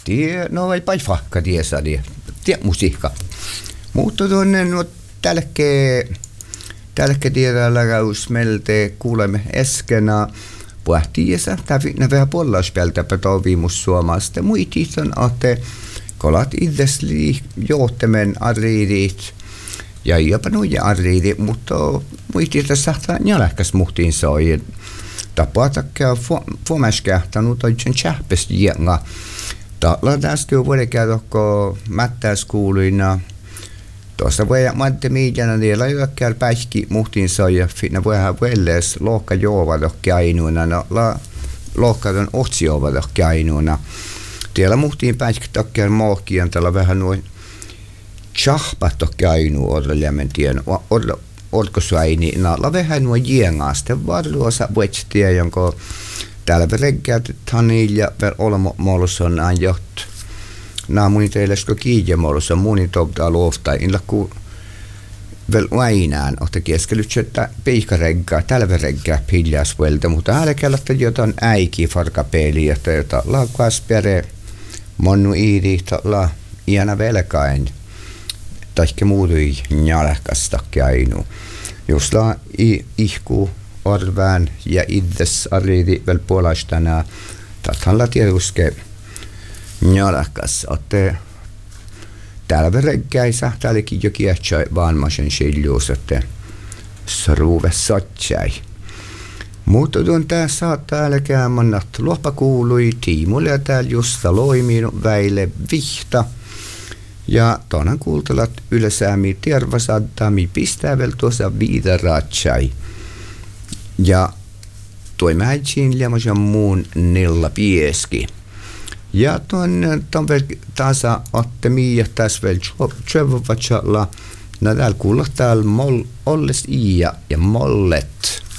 No ei paifakka tiesa tie musiikka. Mutta tuonne no tälke tiedällä gaus melte kuulemme äskenä puhtiessa tävinä vähän pollaspeltä petovimus suomasta muitin että kolat itse johtamen arriidit ja jopa nuja arriidit mutta muitin että sahtaa nälkäs muhtiin soi tapatakka fuomaskähtanut oikein chähpes jenga täällä tästä vuoden käytökko mättäiskuuluina tuossa voi matte miijana niillä jokkäällä päiski muhtiin soi ja finna voihan velles lohka joovadokki ainuuna no lohkadon otsijoovadokki ainuuna tiellä muhtiin päiski tokkään mohkian tällä vähän noin chahpatokki ainu orreljamen tien orkosuaini naalla vähän nuo jengaste varluosa vuetstia jonka täällä reggät tanilla per olmo molson anjot naamuni teille sko kiije molson muni topta lofta in lakku vel vainaan otte keskelytsettä piikaregga talveregga piljas veltä mutta älkäällä jotain äiki farkapeli että jota la kaspere monnu iidi la iana velkain taikka muutui njalkastakki ainu jos la ihku orvään ja itses arriidi vel puolastana tatalla tietyske njalkas otte talvereggaisa tälläkin jo kiehtsai vaanmaisen siljuus että sruve sotsai mutta tuon tää saattaa älkää mannat luoppa kuului tiimulle ja täällä justa loimiin väille vihta ja tonan kuultalat ylesäämi tervasaddami pistää vel tuossa viidaratsai ja toi mäitsiin liemasen muun nilla pieski ja tuon tasa otte miia tässä vel tjövovatsalla no täällä kuulla täällä olles iia ja mollet